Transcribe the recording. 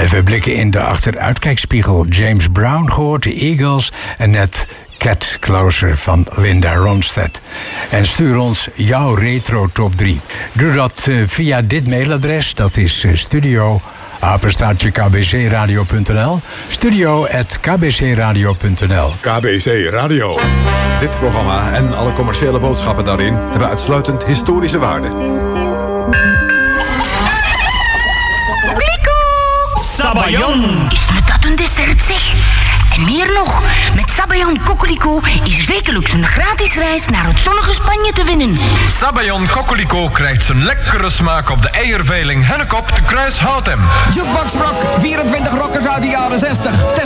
We blikken in de achteruitkijkspiegel. James Brown gehoord, de Eagles en net Get Closer van Linda Ronstadt. En stuur ons jouw retro top 3. Doe dat via dit mailadres, dat is studio@kbcradio.nl. studio@kbcradio.nl. KBC Radio. Dit programma en alle commerciële boodschappen daarin hebben uitsluitend historische waarde. Sabayon! Is met dat een dessert, zeg? En meer nog, met Sabayon Coquelicot is er wekelijks een gratis reis naar het zonnige Spanje te winnen. Sabayon Coquelicot krijgt zijn lekkere smaak op de eierveiling Hennekop te Kruishoutem. Jukebox Rock, 24 rockers uit de jaren 60.